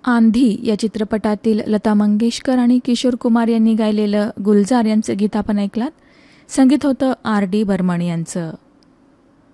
आंधी या चित्रपटातील लता मंगेशकर आणि किशोर कुमार यांनी गायलेलं गुलजार यांचं गीत आपण ऐकलात. संगीत होतं R.D. बर्मन यांचं.